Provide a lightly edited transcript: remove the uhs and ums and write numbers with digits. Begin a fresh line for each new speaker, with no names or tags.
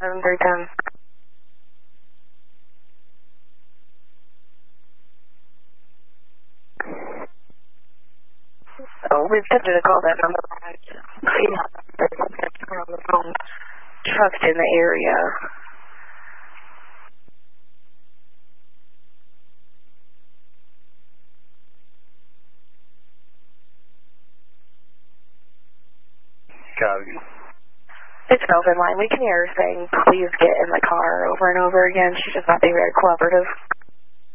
7310. Oh, we've attempted to call that number. We're on the phone. Trucks in the area.
Copy.
It's an open line. We can hear her saying, please get in the car over and over again. She's just not being very cooperative.